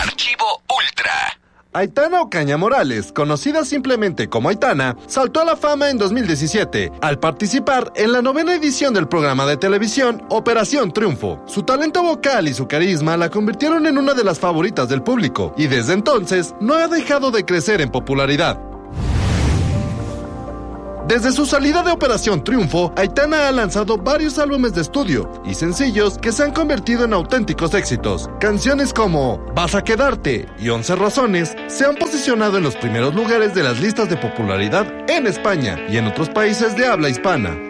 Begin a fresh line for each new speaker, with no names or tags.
Archivo Ultra.
Aitana Ocaña Morales, conocida simplemente como Aitana, saltó a la fama en 2017 al participar en la 9ª edición del programa de televisión Operación Triunfo. Su talento vocal y su carisma la convirtieron en una de las favoritas del público y desde entonces no ha dejado de crecer en popularidad. Desde su salida de Operación Triunfo, Aitana ha lanzado varios álbumes de estudio y sencillos que se han convertido en auténticos éxitos. Canciones como Vas a quedarte y 11 razones se han posicionado en los primeros lugares de las listas de popularidad en España y en otros países de habla hispana.